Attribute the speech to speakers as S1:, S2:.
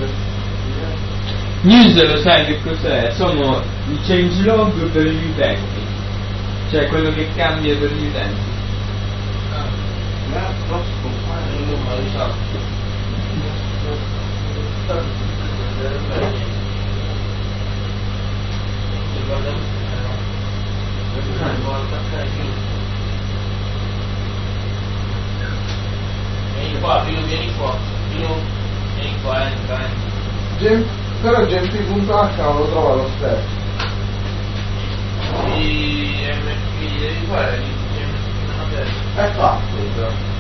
S1: News lo sai che cos'è? Sono i changelog per gli utenti, cioè quello che cambia per gli utenti.
S2: Vieni qua,
S3: però gmp.h non lo trova lo stesso.
S2: di MFP devi fare
S3: È fatto già.